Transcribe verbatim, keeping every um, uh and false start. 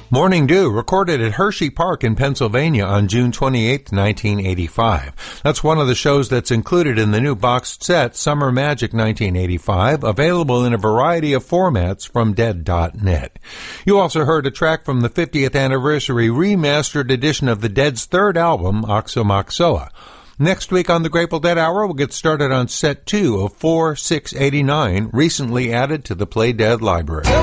Morning Dew, recorded at Hershey Park in Pennsylvania on June twenty-eighth, nineteen eighty-five. That's one of the shows that's included in the new boxed set, Summer Magic nineteen eighty-five, available in a variety of formats from dead dot net. You also heard a track from the fiftieth anniversary remastered edition of the Dead's third album, Oxomoxoa. Next week on the Grateful Dead Hour, we'll get started on set two of four six eighty-nine, recently added to the Play Dead library.